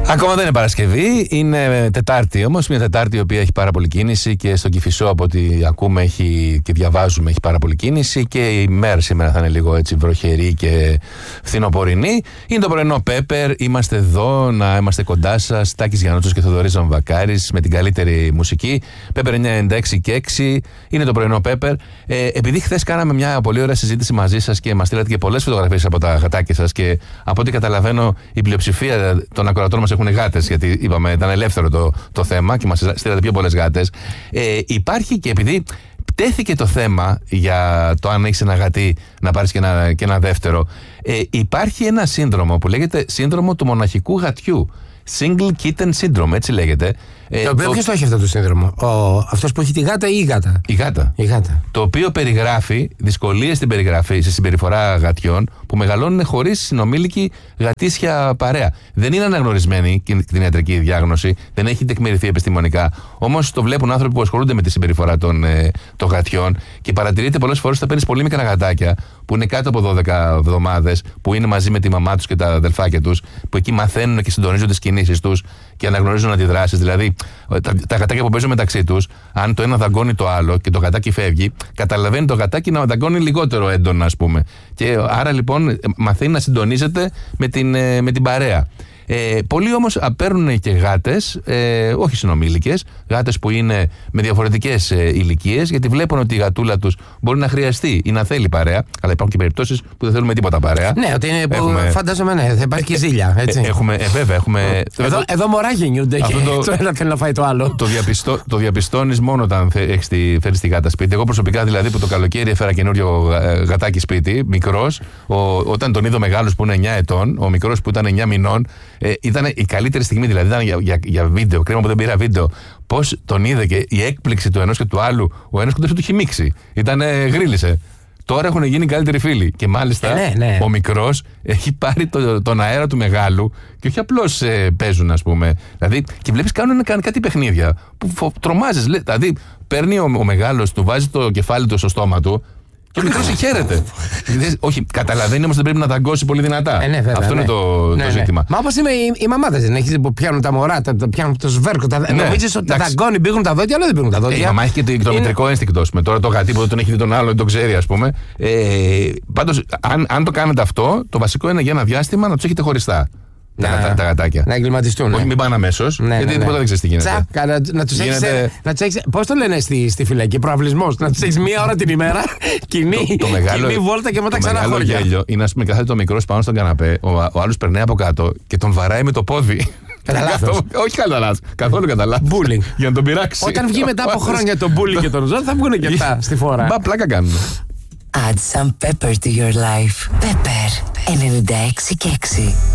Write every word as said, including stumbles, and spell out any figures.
Ακόμα δεν είναι Παρασκευή, είναι Τετάρτη όμως, μια Τετάρτη η οποία έχει πάρα πολύ κίνηση και στο Κηφισό από ό,τι ακούμε έχει, και διαβάζουμε έχει πάρα πολύ κίνηση και η μέρα σήμερα θα είναι λίγο έτσι βροχερή και φθινοπορεινή. Είναι το πρωινό Πέπερ, είμαστε εδώ να είμαστε κοντά σας, Τάκης Γιαννότσος και Θοδωρής Ζαμβακάρης με την καλύτερη μουσική. Πέπερ ενενήντα έξι και έξι, είναι το πρωινό Πέπερ. Ε, επειδή χθες κάναμε μια πολύ ωραία συζήτηση μαζί σας και μας στείλατε και πολλές φωτογραφίες από τα γατάκια σας και από ό,τι καταλαβαίνω η πλειοψηφία των ακροατών μας έχουν γάτες, γιατί είπαμε ήταν ελεύθερο το, το θέμα και μας στείλατε πιο πολλές γάτες. Ε, υπάρχει και επειδή τέθηκε το θέμα για το αν έχεις ένα γατί να πάρεις και ένα, και ένα δεύτερο, ε, υπάρχει ένα σύνδρομο που λέγεται σύνδρομο του μοναχικού γατιού. Single Kitten Syndrome, έτσι λέγεται. Το οποίο ποιος το έχει αυτό το σύνδρομο, ο, αυτός που έχει τη γάτα ή η γάτα? Η γάτα. Η γάτα. Το οποίο περιγράφει δυσκολίες στην περιγραφή, στη συμπεριφορά γατιών που μεγαλώνουν χωρίς συνομήλικη γατήσια παρέα. Δεν είναι αναγνωρισμένη την ιατρική διάγνωση, δεν έχει τεκμηριωθεί επιστημονικά. Όμως το βλέπουν άνθρωποι που ασχολούνται με τη συμπεριφορά των, ε, των γατιών και παρατηρείται πολλές φορές όταν παίρνεις πολύ μικρά γατάκια που είναι κάτω από δώδεκα εβδομάδες, που είναι μαζί με τη μαμά τους και τα αδελφάκια τους, που εκεί μαθαίνουν και συντονίζουν τις κινήσεις τους και αναγνωρίζουν αντιδράσεις. Δηλαδή, τα, τα γατάκια που παίζουν μεταξύ τους, αν το ένα δαγκώνει το άλλο και το γατάκι φεύγει, καταλαβαίνει το γατάκι να δαγκώνει λιγότερο έντονα, ας πούμε. Και άρα λοιπόν μαθαίνει να συντονίζεται με την, με την παρέα. Ε, πολλοί όμως παίρνουν και γάτες, ε, όχι συνομήλικες, γάτες που είναι με διαφορετικές ε, ηλικίες, γιατί βλέπουν ότι η γατούλα τους μπορεί να χρειαστεί ή να θέλει παρέα, αλλά υπάρχουν και περιπτώσεις που δεν θέλουμε τίποτα παρέα. Ναι, ότι είναι έχουμε... που φαντάζομαι, ναι, θα υπάρχει και ζήλια. Έτσι. Ε, έχουμε, ε, βέβαια, έχουμε. Εδώ, εδώ μωρά γεννιούνται και το, το ένα θέλει να φάει το άλλο. Το, διαπιστώ, το διαπιστώνεις μόνο όταν έχεις τη, φέρεις τη γάτα σπίτι. Εγώ προσωπικά δηλαδή που το καλοκαίρι έφερα καινούριο γατάκι σπίτι, μικρός, όταν τον είδω μεγάλος που είναι εννιά ετών, ο μικρός που ήταν εννιά μηνών. Ε, ήταν η καλύτερη στιγμή, δηλαδή ήταν για, για, για βίντεο. Κρίμα που δεν πήρα βίντεο. Πώς τον είδε και η έκπληξη του ενός και του άλλου. Ο ένας κοντά του είχε μίξει. Ήταν ε, γρίλησε. Τώρα έχουν γίνει καλύτεροι φίλοι. Και μάλιστα ε, ναι, ναι. ο μικρός έχει πάρει το, τον αέρα του μεγάλου και όχι απλώς ε, παίζουν, ας πούμε. Δηλαδή, και βλέπεις κάνουν, κάνουν κάτι παιχνίδια που φο, τρομάζεις. Δηλαδή, παίρνει ο, ο μεγάλος, του βάζει το κεφάλι του στο στόμα του. Και ο μικρός χαίρεται. Όχι, καταλαβαίνει όμως δεν πρέπει να δαγκώσει πολύ δυνατά. Ε, ναι, βέβαια, αυτό ναι. είναι το, ναι, το ναι. ζήτημα. Μα όπως είναι οι, οι μαμάδες, δεν έχεις που πιάνουν τα μωρά, τα, τα πιάνουν το σβέρκο. Τα, ναι, νομίζεις ότι δαγκώνει, μπήγουν τα δόντια, αλλά δεν μπήγουν τα δόντια. Ε, η μαμά έχει και το, το είναι... μητρικό ένστικτο. Με τώρα το γατί που δεν τον έχει δει τον άλλο, δεν τον ξέρει, ας πούμε. Ε, πάντως, αν, αν το κάνετε αυτό, το βασικό είναι για ένα διάστημα να τους έχετε χωριστά. Να, τα, τα γατάκια. Να εγκληματιστούν. Όχι, ναι. μην πάνε αμέσως. Ναι, γιατί ναι, ναι. τίποτα δεν ξέρει τι γίνεται. Τσάκα, να, να τους γίνεται... έχεις. Πώς το λένε στη, στη φυλακή, προαυλισμός. Να τους έχεις μία ώρα την ημέρα, κοινή, το, το μεγάλο, κοινή βόλτα και μετά ξανά χώρια. Το μεγάλο γέλιο είναι, ας πούμε, κάθεται το μικρός πάνω στον καναπέ, ο, ο άλλος περνάει από κάτω και τον βαράει με το πόδι. Κατά λάθος. Όχι κατά λάθος. Καθόλου κατά λάθος. Bullying. Για να τον πειράξει. Όταν βγει μετά από χρόνια το bullying και τον ζώο, θα βγουν και αυτά στη φορά. Μπα, πλάκα κάνουν. Add some pepper to your life. Pepper ενενήντα έξι και έξι.